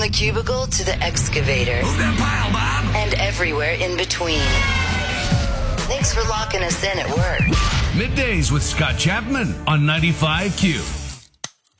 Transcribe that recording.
the cubicle to the excavator. Move that pile, Bob. And everywhere in between. Thanks for locking us in at work. Middays with Scott Chapman on 95Q.